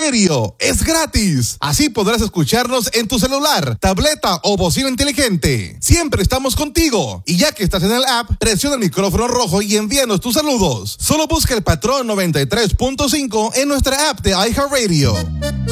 iHeartRadio es gratis. Así podrás escucharnos en tu celular, tableta o bocina inteligente. Siempre estamos contigo. Y ya que estás en el app, presiona el micrófono rojo y envíanos tus saludos. Solo busca el patrón 93.5 en nuestra app de iHeartRadio.